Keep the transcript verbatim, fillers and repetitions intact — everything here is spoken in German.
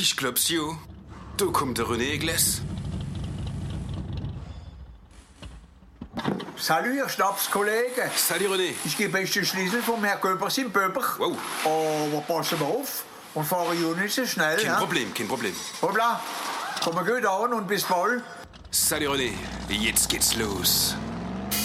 Ich glaub's jo. Du kommt der René Igles. Salut, Ihr Schnapskollege. Salut René. Ich gebe euch den Schlüssel vom Herrn Göbers in Böber. Wow. Aber passen wir auf und fahren ja nicht so schnell. Kein ja? Problem, kein Problem. Hoppla, kommen gut an und bis bald. Salut René. Jetzt geht's los.